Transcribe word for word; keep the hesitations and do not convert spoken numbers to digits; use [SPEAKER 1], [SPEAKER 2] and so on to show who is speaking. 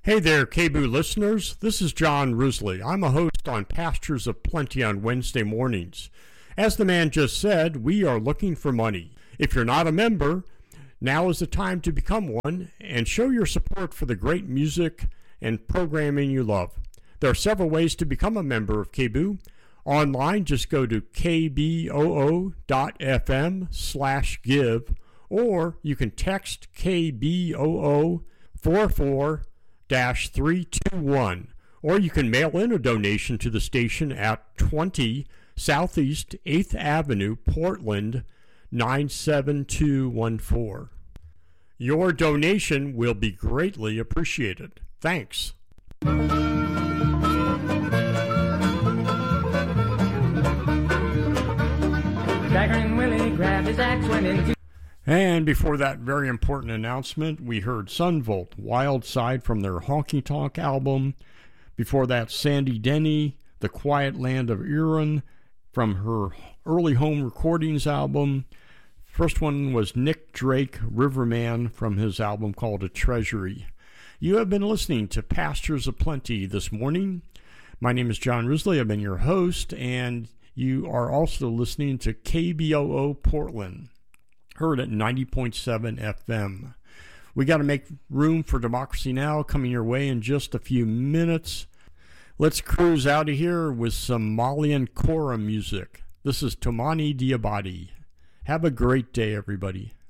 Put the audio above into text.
[SPEAKER 1] Hey there, K B O O listeners. This is John Risley. I'm a host on Pastures of Plenty on Wednesday mornings. As the man just said, we are looking for money. If you're not a member, now is the time to become one and show your support for the great music and programming you love. There are several ways to become a member of K B O O. Online, just go to kboo.fm slash give, or you can text K B O O four four dash three two one, or you can mail in a donation to the station at twenty Southeast eighth Avenue, Portland, nine seven two one four. Your donation will be greatly appreciated. Thanks.
[SPEAKER 2] Staggering Willie grabbed his axe, went into...
[SPEAKER 1] And before that very important announcement, we heard Sunvolt, Wild Side from their Honky Tonk album. Before that, Sandy Denny, The Quiet Land of Erin from her Early Home Recordings album. First one was Nick Drake, Riverman, from his album called A Treasury. You have been listening to Pastures of Plenty this morning. My name is John Risley. I've been your host, and you are also listening to K B O O Portland, heard at ninety point seven F M. We got to make room for Democracy Now! Coming your way in just a few minutes. Let's cruise out of here with some Malian Kora music. This is Tomani Diabadi. Have a great day, everybody.